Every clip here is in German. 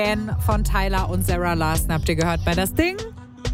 Fan von Tyler und Sarah Larson habt ihr gehört bei Das Ding.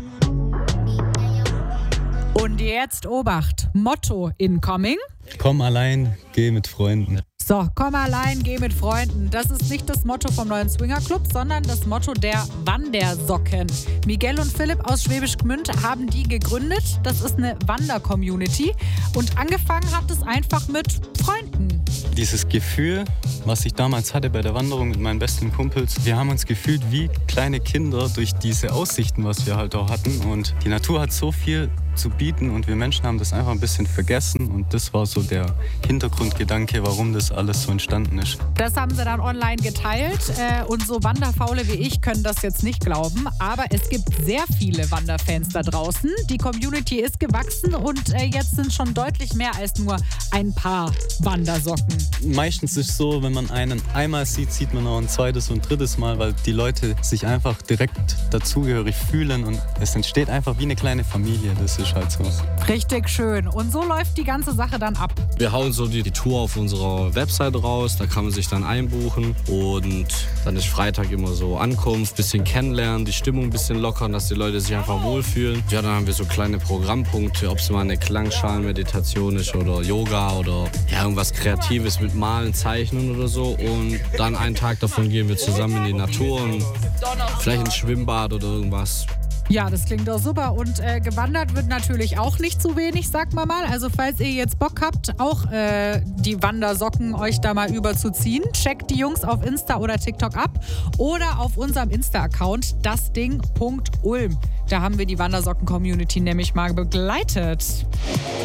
Und jetzt Obacht, Motto incoming. Komm allein, geh mit Freunden. So, komm allein, geh mit Freunden. Das ist nicht das Motto vom neuen Swingerclub, sondern das Motto der Wandersocken. Miguel und Philipp aus Schwäbisch Gmünd haben die gegründet. Das ist eine Wander-Community. Und angefangen hat es einfach mit Freunden. Dieses Gefühl, was ich damals hatte bei der Wanderung mit meinen besten Kumpels, wir haben uns gefühlt wie kleine Kinder durch diese Aussichten, was wir halt auch hatten. Und die Natur hat so viel zu bieten und wir Menschen haben das einfach ein bisschen vergessen. Und das war so der Hintergrundgedanke, warum das alles so entstanden ist. Das haben sie dann online geteilt und so Wanderfaule wie ich können das jetzt nicht glauben, aber es gibt sehr viele Wanderfans da draußen. Die Community ist gewachsen und jetzt sind schon deutlich mehr als nur ein paar Wandersocken. Meistens ist es so, wenn man einen einmal sieht, sieht man auch ein zweites und drittes Mal, weil die Leute sich einfach direkt dazugehörig fühlen und es entsteht einfach wie eine kleine Familie. Das ist halt so. Richtig schön. Und so läuft die ganze Sache dann ab. Wir hauen so die Tour auf unserer Website raus, da kann man sich dann einbuchen und dann ist Freitag immer so Ankunft, bisschen kennenlernen, die Stimmung ein bisschen lockern, dass die Leute sich einfach wohlfühlen. Ja, dann haben wir so kleine Programmpunkte, ob es mal eine Klangschalenmeditation ist oder Yoga oder ja, irgendwas Kreatives mit Malen, Zeichnen oder so. Und dann einen Tag davon gehen wir zusammen in die Natur und vielleicht ins Schwimmbad oder irgendwas. Ja, das klingt doch super. Und gewandert wird natürlich auch nicht zu wenig, sagt man mal. Also falls ihr jetzt Bock habt, auch die Wandersocken euch da mal überzuziehen, checkt die Jungs auf Insta oder TikTok ab oder auf unserem Insta-Account dasding.ulm. Da haben wir die Wandersocken-Community nämlich mal begleitet.